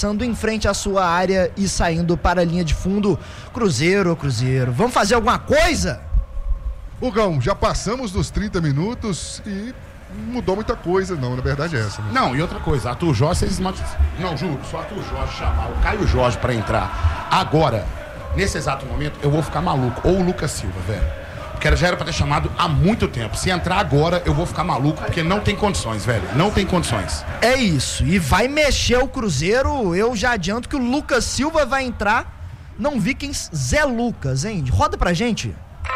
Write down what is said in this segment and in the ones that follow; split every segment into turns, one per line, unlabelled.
passando em frente à sua área e saindo para a linha de fundo. Cruzeiro, vamos fazer alguma coisa?
Hugão, já passamos dos 30 minutos e mudou muita coisa, não, na verdade é essa. Né?
Não, e outra coisa, Arthur Jorge, não, juro, se o Arthur Jorge chamar o Caio Jorge pra entrar agora, nesse exato momento, eu vou ficar maluco. Ou o Lucas Silva, velho. Porque já era pra ter chamado há muito tempo. Se entrar agora, eu vou ficar maluco, porque não tem condições, velho. Não tem condições.
É isso, e vai mexer o Cruzeiro. Eu já adianto que o Lucas Silva vai entrar. Não Vikings, Zé Lucas, hein? Roda pra gente.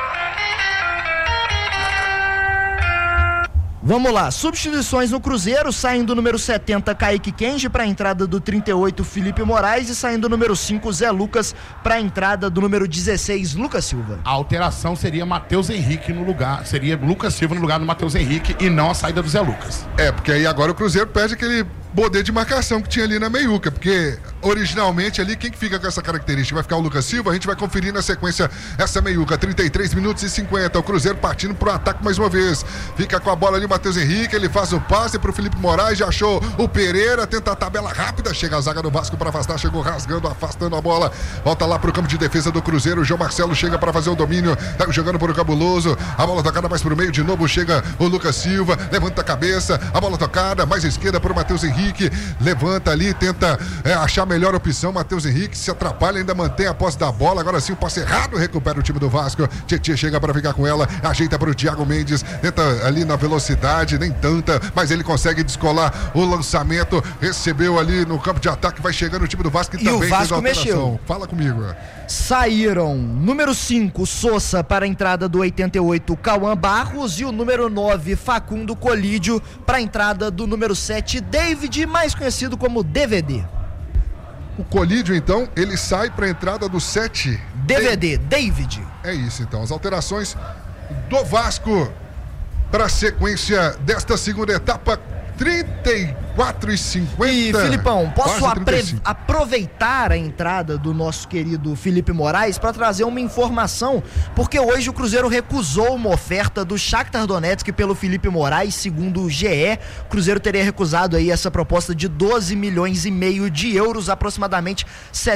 Vamos lá, substituições no Cruzeiro, saindo o número 70, Kaique Kenji, para a entrada do 38, Felipe Moraes, e saindo o número 5, Zé Lucas, para a entrada do número 16, Lucas Silva.
A alteração seria Matheus Henrique no lugar, seria Lucas Silva no lugar do Matheus Henrique e não a saída do Zé Lucas.
Porque aí agora o Cruzeiro perde aquele poder de marcação que tinha ali na meiuca, porque originalmente ali, quem que fica com essa característica? Vai ficar o Lucas Silva, a gente vai conferir na sequência essa meiuca, 33 minutos e 50, o Cruzeiro partindo pro ataque mais uma vez, fica com a bola ali o Matheus Henrique, ele faz o passe pro Felipe Moraes, já achou o Pereira, tenta a tabela rápida, chega a zaga do Vasco para afastar, chegou rasgando, afastando a bola, volta lá pro campo de defesa do Cruzeiro, o João Marcelo chega para fazer o domínio, tá jogando pro Cabuloso, a bola tocada mais pro meio, de novo chega o Lucas Silva, levanta a cabeça, a bola tocada, mais à esquerda pro Matheus Henrique, levanta ali, tenta achar a melhor opção, Matheus Henrique se atrapalha, ainda mantém a posse da bola, agora sim o passe errado, recupera o time do Vasco, Tietê chega para ficar com ela, ajeita para o Thiago Mendes, tenta ali na velocidade, nem tanta, mas ele consegue descolar o lançamento, recebeu ali no campo de ataque, vai chegando o time do Vasco, que também
o Vasco mexeu.
Fala comigo.
Saíram número 5, Sousa, para a entrada do 88, Cauã Barros, e o número 9, Facundo Colídio, para a entrada do número 7, David, mais conhecido como DVD.
O Colídio, então, ele sai para a entrada do 7.
DVD, David.
É isso, então. As alterações do Vasco para a sequência desta segunda etapa, 34:50.
E, Filipão, posso aproveitar a entrada do nosso querido Felipe Moraes para trazer uma informação, porque hoje o Cruzeiro recusou uma oferta do Shakhtar Donetsk pelo Felipe Moraes, segundo o GE. O Cruzeiro teria recusado aí essa proposta de 12 milhões e meio de euros, aproximadamente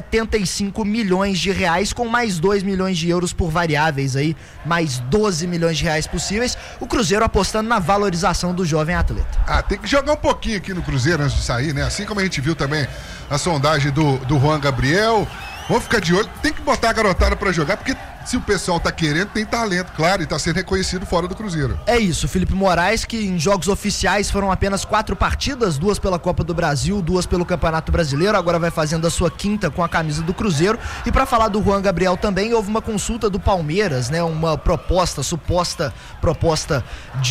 75 milhões de reais, com mais 2 milhões de euros por variáveis aí, mais 12 milhões de reais possíveis. O Cruzeiro apostando na valorização do jovem atleta.
Tem que jogar um pouquinho aqui no Cruzeiro antes de sair, né? Assim como a gente viu também a sondagem do Juan Gabriel. Vamos ficar de olho, tem que botar a garotada pra jogar, porque se o pessoal tá querendo, tem talento, claro, e tá sendo reconhecido fora do Cruzeiro. É
isso, Felipe Moraes, que em jogos oficiais foram apenas 4 partidas, 2 pela Copa do Brasil, 2 pelo Campeonato Brasileiro, agora vai fazendo a sua 5ª com a camisa do Cruzeiro. E para falar do Juan Gabriel também, houve uma consulta do Palmeiras, né, uma suposta proposta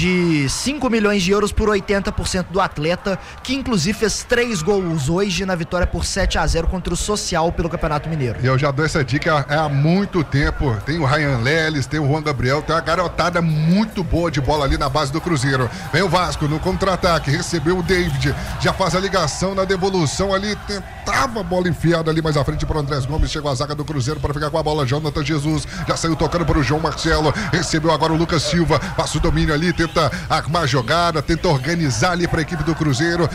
de 5 milhões de euros por 80% do atleta, que inclusive fez 3 gols hoje na vitória por 7-0 contra o Social pelo Campeonato Mineiro.
E eu já dou essa dica há muito tempo. Tem o Ryan Leles, tem o Juan Gabriel, tem uma garotada muito boa de bola ali na base do Cruzeiro. Vem o Vasco no contra-ataque, recebeu o David, já faz a ligação na devolução ali, tentava a bola enfiada ali mais à frente para o Andrés Gomes, chegou a zaga do Cruzeiro para ficar com a bola, Jonathan Jesus, já saiu tocando para o João Marcelo, recebeu agora o Lucas Silva, passa o domínio ali, tenta armar a jogada, tenta organizar ali para a equipe do Cruzeiro,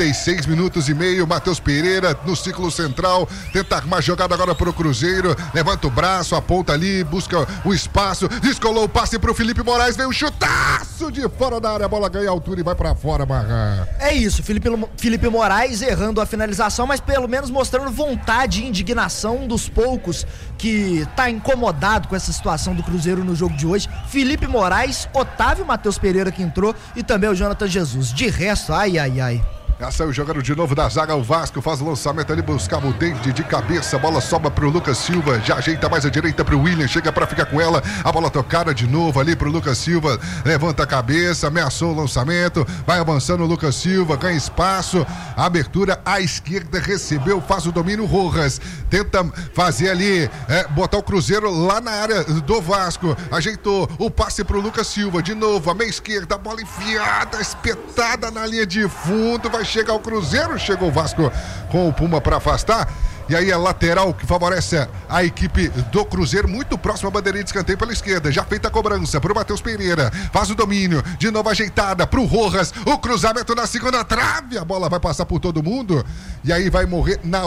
36 minutos e meio, Matheus Pereira no ciclo central, tenta armar a jogada agora para o Cruzeiro, levanta o braço, aponta ali, busca o espaço, descolou o passe pro Felipe Moraes, veio um chutaço de fora da área, a bola ganha altura e vai pra fora, Marra.
É isso, Felipe Moraes errando a finalização, mas pelo menos mostrando vontade e indignação, um dos poucos que tá incomodado com essa situação do Cruzeiro no jogo de hoje. Felipe Moraes, Otávio Matheus Pereira que entrou e também o Jonathan Jesus. De resto, ai.
Já saiu jogando de novo da zaga, o Vasco faz o lançamento ali, buscava o David de cabeça, a bola sobra pro Lucas Silva, já ajeita mais à direita pro William, chega pra ficar com ela, a bola tocada de novo ali pro Lucas Silva, levanta a cabeça, ameaçou o lançamento, vai avançando o Lucas Silva, ganha espaço, abertura à esquerda, recebeu, faz o domínio, Rojas, tenta fazer ali, botar o Cruzeiro lá na área do Vasco, ajeitou o passe pro Lucas Silva, de novo, a meia esquerda, a bola enfiada, espetada na linha de fundo, vai chegar o Cruzeiro, chegou o Vasco com o Puma para afastar, e aí é lateral que favorece a equipe do Cruzeiro, muito próximo à bandeirinha de escanteio pela esquerda, já feita a cobrança pro Matheus Pereira, faz o domínio, de novo ajeitada pro Rojas, o cruzamento na segunda trave, a bola vai passar por todo mundo, e aí vai morrer na